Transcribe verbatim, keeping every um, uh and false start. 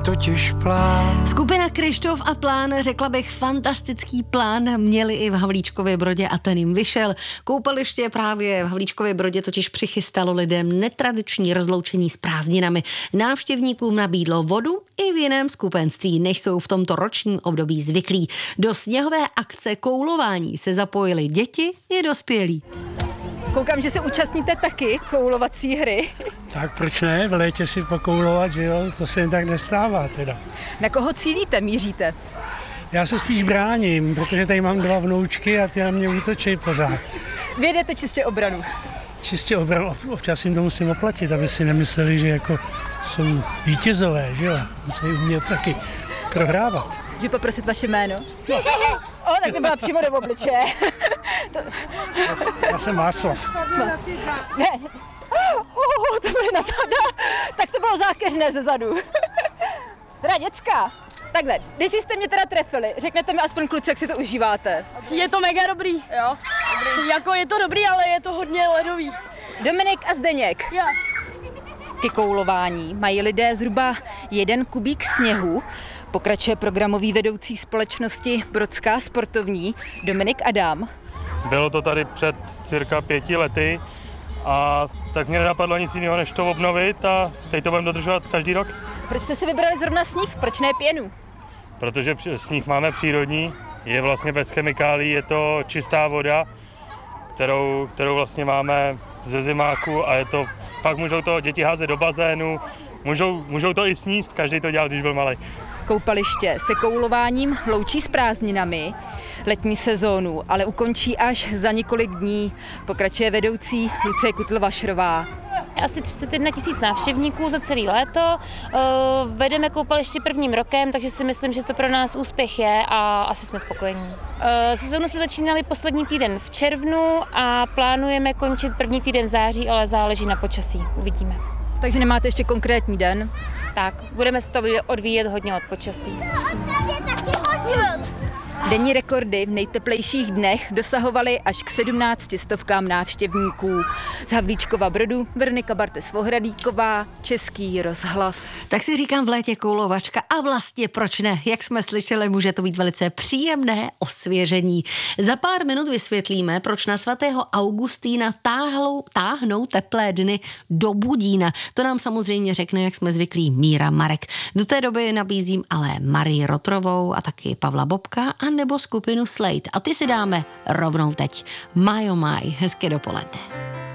totiž plán. Skupina Kryštof a Plán, řekla bych fantastický plán, měli i v Havlíčkově Brodě a ten jim vyšel. Koupaliště právě v Havlíčkově Brodě totiž přichystalo lidem netradiční rozloučení s prázdninami. Návštěvníkům nabídlo vodu i v jiném skupenství, než jsou v tomto ročním období zvyklí. Do sněhové akce koulování se zapojili děti i dospělí. Koukám, že se účastníte taky koulovací hry. Tak proč ne? V létě si pokoulovat, že jo? To se jen tak nestává teda. Na koho cílíte, míříte? Já se spíš bráním, protože tady mám dva vnoučky a ty na mě útočí pořád. Vy jdete čistě obranu. Čistě obranu, občas jim to musím oplatit, aby si nemysleli, že jako jsou vítězové, že jo? Musí umět taky prohrávat. Můžu poprosit vaše jméno? No. O, tak to byla přímo do obličeje. To... Já jsem Václav. Ne. Oh, to byly na zada. Tak to bylo zákeřné ze zadu. Teda děcka. Takhle, když jste mě teda trefili, řekněte mi aspoň kluci, jak si to užíváte. Je to mega dobrý. Jo? Dobrý. Jako je to dobrý, ale je to hodně ledový. Dominik a Zdeněk. Jo. Ke koulování mají lidé zhruba jeden kubík sněhu. Pokračuje programový vedoucí společnosti Brodská sportovní Dominik Adam. Bylo to tady před cirka pěti lety a tak mě nenapadlo nic jiného, než to obnovit a teď to budeme dodržovat každý rok. Proč jste si vybrali zrovna sníh? Proč ne pěnu? Protože sníh máme přírodní, je vlastně bez chemikálií, je to čistá voda, kterou, kterou vlastně máme ze zimáku a je to, fakt můžou to děti házet do bazénu, můžou, můžou to i sníst, každý to dělal, když byl malý. Koupaliště se koulováním loučí s prázdninami, letní sezónu, ale ukončí až za několik dní. Pokračuje vedoucí Lucie Kutl-Vašrová. Asi třicet jedna tisíc návštěvníků za celé léto. Vedeme koupaliště prvním rokem, takže si myslím, že to pro nás úspěch je a asi jsme spokojení. Sezónu jsme začínali poslední týden v červnu a plánujeme končit první týden v září, ale záleží na počasí. Uvidíme. Takže nemáte ještě konkrétní den? Tak, budeme se to odvíjet hodně od počasí. Denní rekordy v nejteplejších dnech dosahovaly až k sedmnácti stovkám návštěvníků. Z Havlíčkova Brodu Veronika Bartes-Vohradíková, Český rozhlas. Tak si říkám v létě koulovačka a vlastně proč ne? Jak jsme slyšeli, může to být velice příjemné osvěžení. Za pár minut vysvětlíme, proč na svatého Augustína táhlou, táhnou teplé dny do Budína. To nám samozřejmě řekne, jak jsme zvyklí, Míra Marek. Do té doby nabízím ale Marii Rotrovou a taky Pavla Bobka a nebo skupinu Slate. A ty si dáme rovnou teď. My oh my, hezké dopoledne.